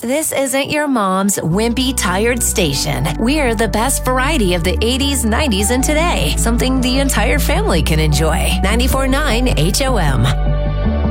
This isn't your mom's wimpy, tired station. We're the best variety of the 80s, 90s, and today. Something the entire family can enjoy. 94.9 HOM.